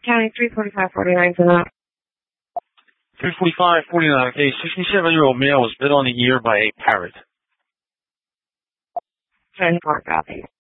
County 34549 for that. 34549. Okay, 67-year-old male was bit on the ear by a parrot. 10-4 copy.